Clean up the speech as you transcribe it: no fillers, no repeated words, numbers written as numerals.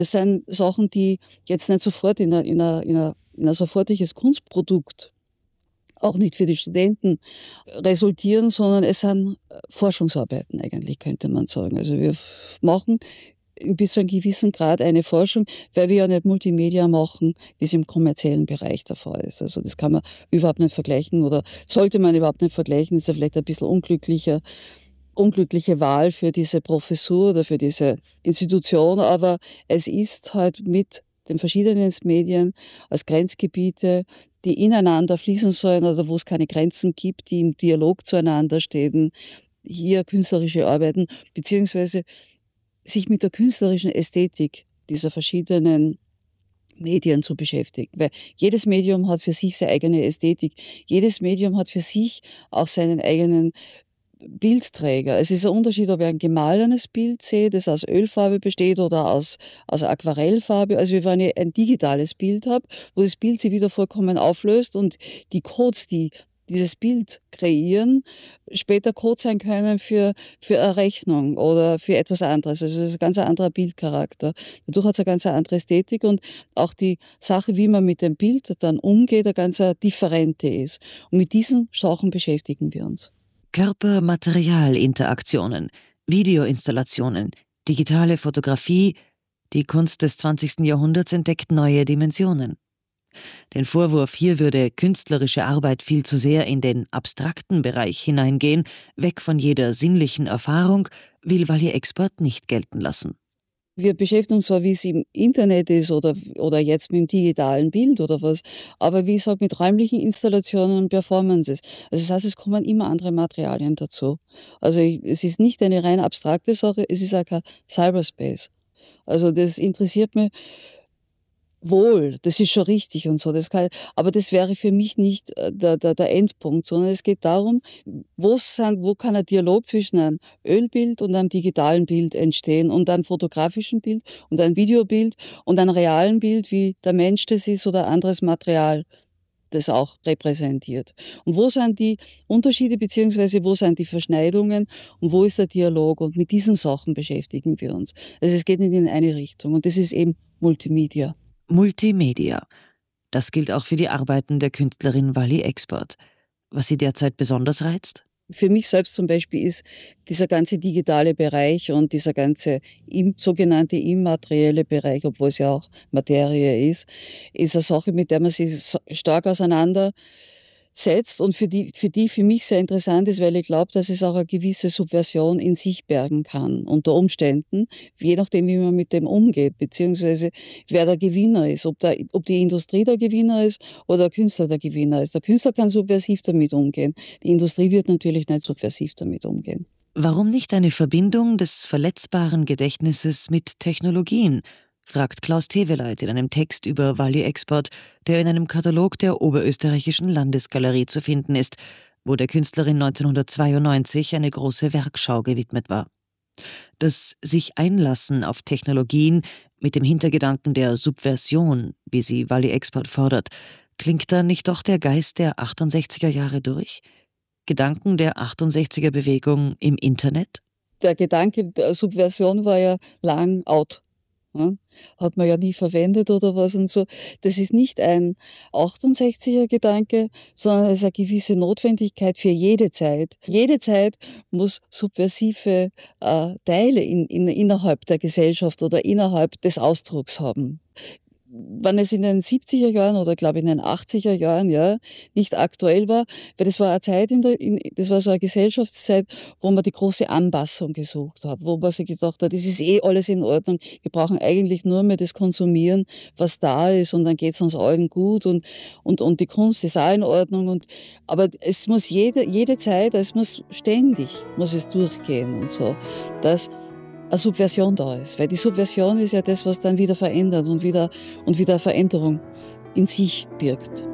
Das sind Sachen, die jetzt nicht sofort in ein sofortiges Kunstprodukt, auch nicht für die Studenten, resultieren, sondern es sind Forschungsarbeiten eigentlich, könnte man sagen. Also wir machen bis zu einem gewissen Grad eine Forschung, weil wir ja nicht Multimedia machen, wie es im kommerziellen Bereich der Fall ist. Also das kann man überhaupt nicht vergleichen oder sollte man überhaupt nicht vergleichen. Das ist ja vielleicht ein bisschen unglückliche Wahl für diese Professur oder für diese Institution, aber es ist halt mit den verschiedenen Medien als Grenzgebiete, die ineinander fließen sollen oder wo es keine Grenzen gibt, die im Dialog zueinander stehen, hier künstlerische Arbeiten, beziehungsweise sich mit der künstlerischen Ästhetik dieser verschiedenen Medien zu beschäftigen. Weil jedes Medium hat für sich seine eigene Ästhetik. Jedes Medium hat für sich auch seinen eigenen Bildträger. Es ist ein Unterschied, ob ich ein gemahlenes Bild sehe, das aus Ölfarbe besteht oder aus Aquarellfarbe. Also wie wenn ich ein digitales Bild habe, wo das Bild sich wieder vollkommen auflöst und die Codes, die dieses Bild kreieren, später Code sein können für eine Rechnung oder für etwas anderes. Also es ist ein ganz anderer Bildcharakter. Dadurch hat es eine ganz andere Ästhetik und auch die Sache, wie man mit dem Bild dann umgeht, eine ganz differente ist. Und mit diesen Sachen beschäftigen wir uns. Körper-Material-Interaktionen, Videoinstallationen, digitale Fotografie, die Kunst des 20. Jahrhunderts entdeckt neue Dimensionen. Den Vorwurf, hier würde künstlerische Arbeit viel zu sehr in den abstrakten Bereich hineingehen, weg von jeder sinnlichen Erfahrung, will Valier Expert nicht gelten lassen. Wir beschäftigen uns zwar, wie es im Internet ist oder jetzt mit dem digitalen Bild oder was, aber wie ich sage, mit räumlichen Installationen und Performances. Also das heißt, es kommen immer andere Materialien dazu. Also es ist nicht eine rein abstrakte Sache, es ist auch kein Cyberspace. Also das interessiert mich wohl, das ist schon richtig und so. Aber das wäre für mich nicht der Endpunkt, sondern es geht darum, wo kann ein Dialog zwischen einem Ölbild und einem digitalen Bild entstehen und einem fotografischen Bild und einem Videobild und einem realen Bild, wie der Mensch das ist oder anderes Material das auch repräsentiert. Und wo sind die Unterschiede beziehungsweise wo sind die Verschneidungen und wo ist der Dialog? Und mit diesen Sachen beschäftigen wir uns. Also es geht nicht in eine Richtung und das ist eben Multimedia. Multimedia. Das gilt auch für die Arbeiten der Künstlerin Valier Expert. Was sie derzeit besonders reizt? Für mich selbst zum Beispiel ist dieser ganze digitale Bereich und dieser ganze sogenannte immaterielle Bereich, obwohl es ja auch Materie ist eine Sache, mit der man sich stark auseinandersetzt und für mich sehr interessant ist, weil ich glaube, dass es auch eine gewisse Subversion in sich bergen kann, unter Umständen, je nachdem, wie man mit dem umgeht, beziehungsweise wer der Gewinner ist, ob die Industrie der Gewinner ist oder der Künstler der Gewinner ist. Der Künstler kann subversiv damit umgehen, die Industrie wird natürlich nicht subversiv damit umgehen. Warum nicht eine Verbindung des verletzbaren Gedächtnisses mit Technologien? Fragt Klaus Teweleit in einem Text über Valier Expert, der in einem Katalog der Oberösterreichischen Landesgalerie zu finden ist, wo der Künstlerin 1992 eine große Werkschau gewidmet war. Das sich Einlassen auf Technologien mit dem Hintergedanken der Subversion, wie sie Valier Expert fordert, klingt da nicht doch der Geist der 68er Jahre durch? Gedanken der 68er Bewegung im Internet? Der Gedanke der Subversion war ja lang out. Ja, hat man ja nie verwendet oder was und so. Das ist nicht ein 68er Gedanke, sondern es ist eine gewisse Notwendigkeit für jede Zeit. Jede Zeit muss subversive Teile innerhalb der Gesellschaft oder innerhalb des Ausdrucks haben. Wenn es in den 70er Jahren oder glaube ich in den 80er Jahren ja nicht aktuell war, weil das war eine Zeit das war so eine Gesellschaftszeit, wo man die große Anpassung gesucht hat, wo man sich gedacht hat, es ist alles in Ordnung, wir brauchen eigentlich nur mehr das konsumieren, was da ist und dann geht's uns allen gut und die Kunst ist auch in Ordnung aber es muss jede Zeit, es muss ständig, muss es durchgehen und so, dass eine Subversion da ist. Weil die Subversion ist ja das, was dann wieder verändert und wieder Veränderung in sich birgt.